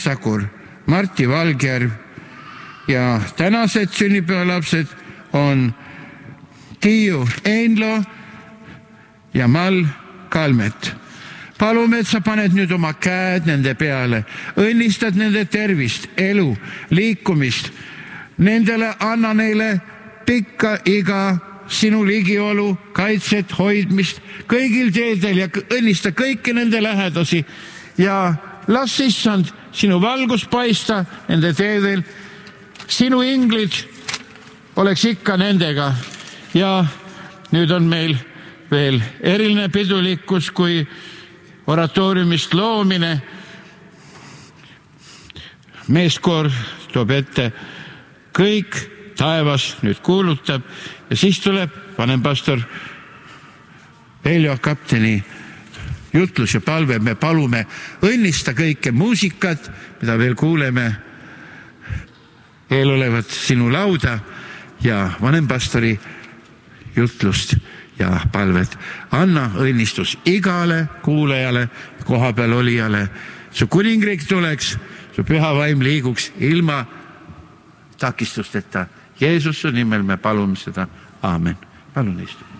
Sakur, Martti Valgjärv ja tänased sünnipäevalapsed on Tiiu Einlo ja Mal Kalmet. Palume, et sa paned nüüd oma käed nende peale, õnnistad nende tervist, elu, liikumist. Nendele anna neile pikka iga, sinu ligiolu, kaitset, hoidmist kõigil teedel ja õnnista kõiki nende lähedasi ja las issand sinu valgus paista nende teedel, sinu inglid oleks ikka nendega. Ja nüüd on meil veel eriline pidulikkus kui oratooriumist loomine. Meeskoor toob ette kõik taevas nüüd kuulutab ja siis tuleb vanempastor Veljo kapteni jutlus ja palve. Me palume õnnista kõike muusikat, mida veel kuuleme, eelolevat sinu lauda ja vanempastori jutlust ja palvet. Anna õnnistus igale kuulajale, koha peal olijale. Su kuningriik tuleks, su püha vaim liiguks ilma takistusteta. Jeesuse nimel me palume seda. Aamen. Palun istu.